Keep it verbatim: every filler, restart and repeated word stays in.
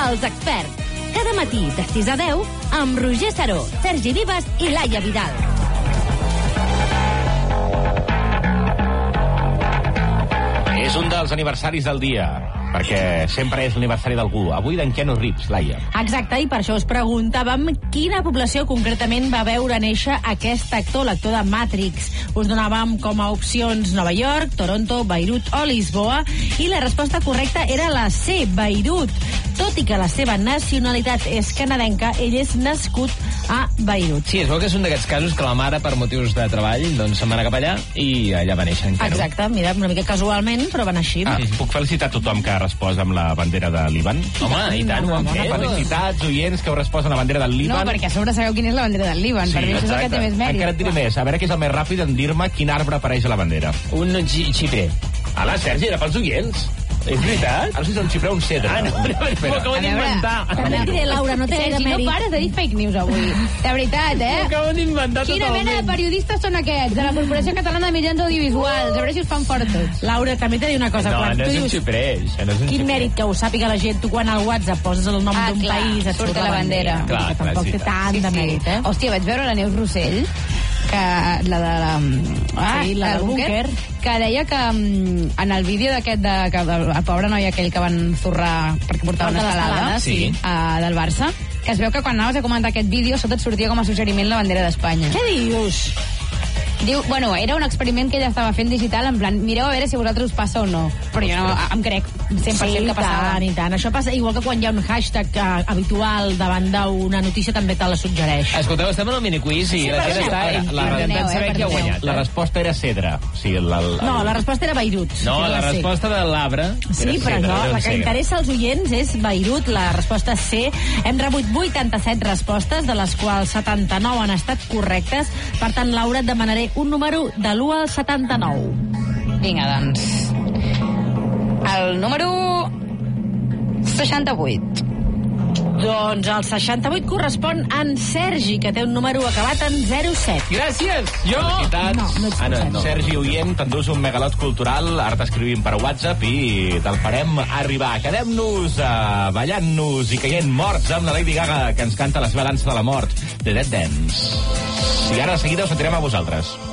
Els experts. Cada matí de sis a deu amb Roger Saró, Sergi Vives i Laia Vidal. És un dels aniversaris del dia, perquè sempre és l'aniversari d'algú. Avui d'en Keanu Reeves, Laia. Exacte, i per això us preguntàvem quina població concretament va veure néixer aquest actor, l'actor de Matrix. Us donàvem com a opcions Nova York, Toronto, Beirut o Lisboa, i la resposta correcta era la C, Beirut. Tot i que la seva nacionalitat és canadenca, ell és nascut a Beirut. Sí, es veu que és un d'aquests casos que la mare, per motius de treball, doncs se'n va anar cap allà i allà va néixer en Keanu. Exacte, mira, una mica casualment, però van així. Ah, puc felicitar tothom que ha respost amb la bandera de Líban? Home, i tant, ho han fet. Felicitats, oients, que heu respost amb la bandera del Líban. No, perquè a sobre sabeu quina és la bandera del Líban. Sí, per mi això és el que té més mèrit. Encara et diré més. A veure qui és el més ràpid en dir-me quin arbre apareix a la bandera. Un xiprer. Ala, Sergi, era pels oients. És veritat? Ara si és un xiprer o un cedre. Ah, no, però m'ho acabo d'inventar. També et diré, Laura, no té gaire Sergi, no mèrit. pares de dir fake news avui. De veritat, eh? M'ho acabo d'inventar Quina totalment. mena de periodistes són aquests? De la Corporació Catalana de Mitjans Audiovisuals. A veure si us fan fort tots. Laura, també t'he de dir una cosa. No, quan no tu és un dius, xiprer, això no és un quin xiprer. mèrit que ho sàpiga la gent, tu quan al WhatsApp poses el nom Ah, d'un clar, país, et surt surt la bandera. Vull dir Clar, que clar, tampoc sí, té tant de mèrit, eh? Hòstia, vaig veure la Neus Rossell, que la de la... Ah, Sí, la del búnquer. que deia que mm, en el vídeo d'aquest, de, que el, el pobre noi aquell que van zurrar perquè portava El de una estelada, l'estelada, sí. uh, del Barça, que es veu que quan anaves a comentar aquest vídeo sota et sortia com a suggeriment la bandera d'Espanya. Què dius? Diu, bueno, era un experiment que ella estava fent digital, en plan, mireu a veure si a vosaltres us passa o no. Però jo no, em crec cent per cent Sí, que passava. tant, i tant. Això passa igual que quan hi ha un hashtag eh, habitual davant d'una notícia també te la suggereix. Escolteu, estem en el miniquiz i la gent està la- intentant perdoneu, saber eh, qui ha perdoneu. guanyat. La resposta era cedre. Sí, el, el, el... No, la resposta era Beirut. No, que és la C. resposta de l'arbre... Sí, era però cedre, no, era la que cedre. interessa als oients és Beirut, la resposta C. Hem rebut vuitanta-set respostes, de les quals setanta-nou han estat correctes. Per tant, Laura, et demanaré un número de l'u al setanta-nou. Vinga, doncs. El número seixanta-vuit. Doncs el seixanta-vuit correspon a en Sergi, que té un número acabat en zero set. Gràcies! Jo! Felicitats. No, no ets Ah, no, Sergi. no. Sergi Oient, t'endús un megalot cultural, ara t'escrivim per WhatsApp i te'l farem arribar. Quedem-nos uh, ballant-nos i caient morts amb la Lady Gaga, que ens canta la seva dansa de la mort, The Dead Dance. I ara de seguida us sentirem a vosaltres.